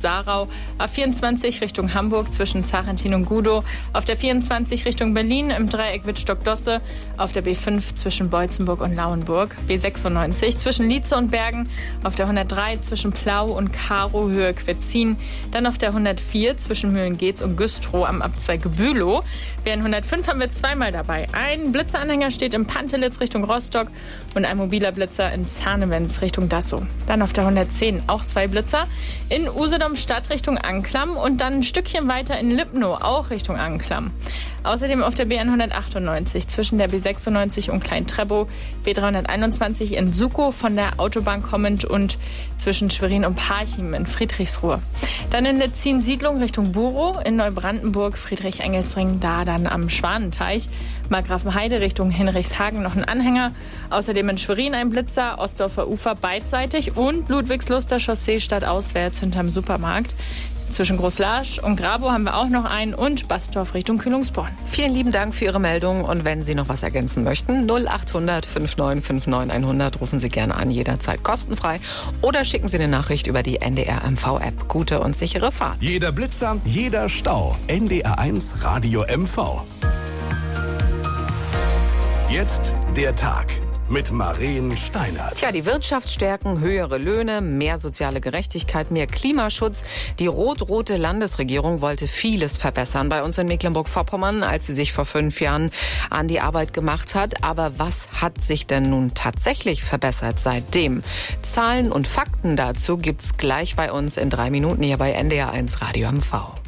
Sarau, A24 Richtung Hamburg zwischen Zarentin und Gudow, auf der 24 Richtung Berlin im Dreieck Wittstock-Dosse, auf der B5 zwischen Beutzenburg und Lauenburg, B96 zwischen Lietze und Bergen, auf der 103 zwischen Plau und Karow Höhe Quetzin, dann auf der 104 zwischen Mühlengeetz und Güstrow am Abzweig Bülow. Während 105 haben wir zweimal dabei. Ein Blitzeranhänger steht in Pantelitz Richtung Rostock und ein mobiler Blitzer in Zarnewenz Richtung Dassow. Dann auf der 110 auch 2 Blitzer in Usedom Stadt Richtung Anklam und dann ein Stückchen weiter in Lipnow auch Richtung Anklam. Außerdem auf der B198 zwischen der B96 und Klein-Treppow, B321 in Sukow von der Autobahn kommend und zwischen Schwerin und Parchim in Friedrichsruhe. Dann in Letzin-Siedlung Richtung Burow, in Neubrandenburg, Friedrich-Engels-Ring, da dann am Schwanenteich, Markgrafenheide Richtung Hinrichshagen noch ein Anhänger. Außerdem in Schwerin ein Blitzer, Ostdorfer Ufer beidseitig und Ludwigsluster Chaussee stadtauswärts hinterm Supermarkt. Zwischen Großlarsch und Grabow haben wir auch noch einen und Bastorf Richtung Kühlungsborn. Vielen lieben Dank für Ihre Meldung und wenn Sie noch was ergänzen möchten, 0800 5959 100 rufen Sie gerne an, jederzeit kostenfrei oder schicken Sie eine Nachricht über die NDR MV-App. Gute und sichere Fahrt. Jeder Blitzer, jeder Stau. NDR1 Radio MV. Jetzt der Tag mit Maren Steinert. Tja, die Wirtschaft stärken, höhere Löhne, mehr soziale Gerechtigkeit, mehr Klimaschutz. Die rot-rote Landesregierung wollte vieles verbessern bei uns in Mecklenburg-Vorpommern, als sie sich vor 5 Jahren an die Arbeit gemacht hat. Aber was hat sich denn nun tatsächlich verbessert seitdem? Zahlen und Fakten dazu gibt's gleich bei uns in 3 Minuten hier bei NDR1 Radio MV.